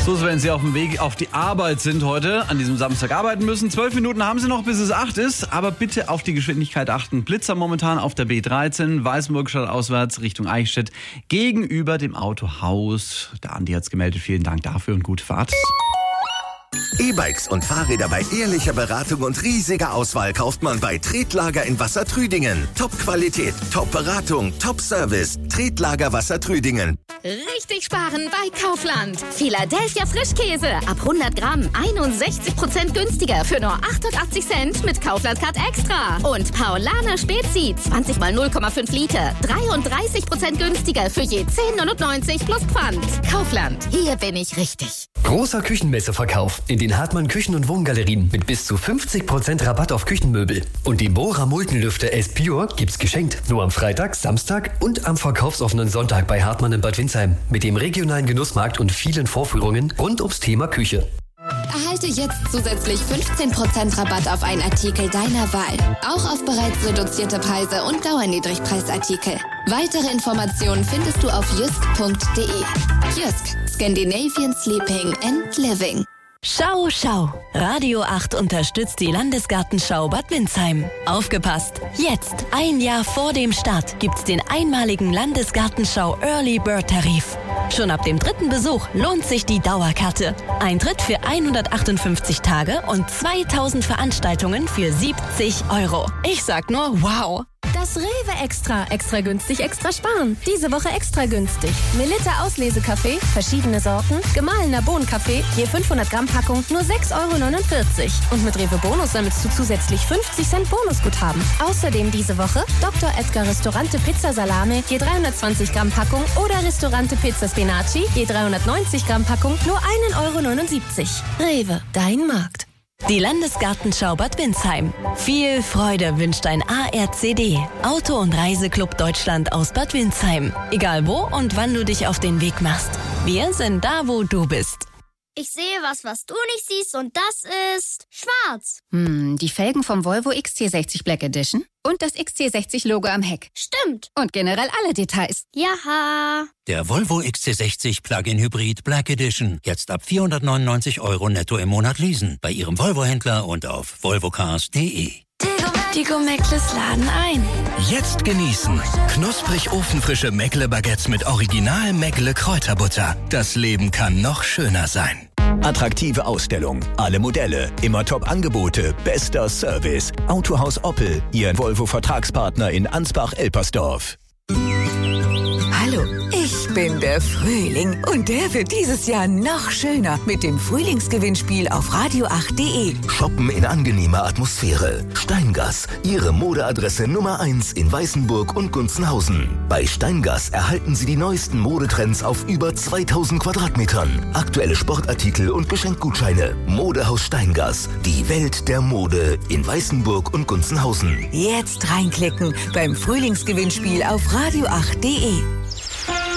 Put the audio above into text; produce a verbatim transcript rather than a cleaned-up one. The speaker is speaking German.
So, wenn Sie auf dem Weg auf die Arbeit sind heute, an diesem Samstag arbeiten müssen. Zwölf Minuten haben Sie noch, bis es acht ist. Aber bitte auf die Geschwindigkeit achten. Blitzer momentan auf der B dreizehn, Weißenburg auswärts Richtung Eichstätt, gegenüber dem Autohaus. Der Andi hat es gemeldet. Vielen Dank dafür und gute Fahrt. E-Bikes und Fahrräder bei ehrlicher Beratung und riesiger Auswahl kauft man bei Tretlager in Wassertrüdingen. Top-Qualität, Top-Beratung, Top-Service. Tretlager Wassertrüdingen. Richtig sparen bei Kaufland. Philadelphia Frischkäse ab hundert Gramm einundsechzig Prozent günstiger für nur achtundachtzig Cent mit Kaufland Card Extra. Und Paulaner Spezi zwanzig mal null Komma fünf Liter dreiunddreißig Prozent günstiger für je zehn neunundneunzig plus Pfand. Kaufland, hier bin ich richtig. Großer Küchenmesseverkauf in den Hartmann Küchen- und Wohngalerien mit bis zu fünfzig Prozent Rabatt auf Küchenmöbel. Und die Bohrer Muldenlüfter S Pure gibt's geschenkt. Nur am Freitag, Samstag und am verkaufsoffenen Sonntag bei Hartmann in Bad Windsheim. Mit dem regionalen Genussmarkt und vielen Vorführungen rund ums Thema Küche. Erhalte jetzt zusätzlich fünfzehn Prozent Rabatt auf einen Artikel deiner Wahl. Auch auf bereits reduzierte Preise und Dauerniedrigpreisartikel. Weitere Informationen findest du auf jysk punkt de. Jysk, Scandinavian Sleeping and Living. Schau, schau. Radio acht unterstützt die Landesgartenschau Bad Windsheim. Aufgepasst! Jetzt, ein Jahr vor dem Start, gibt's den einmaligen Landesgartenschau Early Bird Tarif. Schon ab dem dritten Besuch lohnt sich die Dauerkarte. Eintritt für hundertachtundfünfzig Tage und zweitausend Veranstaltungen für siebzig Euro. Ich sag nur wow! Das Rewe Extra. Extra günstig, extra sparen. Diese Woche extra günstig. Melitta Auslesekaffee, verschiedene Sorten, gemahlener Bohnenkaffee, je fünfhundert Gramm Packung, nur sechs Euro neunundvierzig. Und mit Rewe Bonus sammelst du zusätzlich fünfzig Cent Bonusguthaben. Außerdem diese Woche Doktor Edgar Restaurante Pizza Salame, je dreihundertzwanzig Gramm Packung oder Restaurante Pizza Spinaci, je dreihundertneunzig Gramm Packung, nur ein Euro neunundsiebzig. Rewe, dein Markt. Die Landesgartenschau Bad Windsheim. Viel Freude wünscht ein A R C D, Auto- und Reiseclub Deutschland aus Bad Windsheim. Egal wo und wann du dich auf den Weg machst. Wir sind da, wo du bist. Ich sehe was, was du nicht siehst, und das ist schwarz. Hm, die Felgen vom Volvo X C sechzig Black Edition und das X C sechzig Logo am Heck. Stimmt. Und generell alle Details. Jaha. Der Volvo X C sechzig Plug-in Hybrid Black Edition. Jetzt ab vierhundertneunundneunzig Euro netto im Monat leasen. Bei Ihrem Volvo-Händler und auf volvocars punkt de. Digo Meckles laden ein. Jetzt genießen. Knusprig ofenfrische Meckle-Baguettes mit Original Meckle Kräuterbutter. Das Leben kann noch schöner sein. Attraktive Ausstellung, alle Modelle, immer Top-Angebote, bester Service. Autohaus Oppel, Ihr Volvo-Vertragspartner in Ansbach-Elpersdorf. Hallo, ich bin der Frühling und der wird dieses Jahr noch schöner mit dem Frühlingsgewinnspiel auf radio acht punkt de. Shoppen in angenehmer Atmosphäre. Steingass, Ihre Modeadresse Nummer eins in Weißenburg und Gunzenhausen. Bei Steingass erhalten Sie die neuesten Modetrends auf über zweitausend Quadratmetern. Aktuelle Sportartikel und Geschenkgutscheine. Modehaus Steingass, die Welt der Mode in Weißenburg und Gunzenhausen. Jetzt reinklicken beim Frühlingsgewinnspiel auf radio acht punkt de.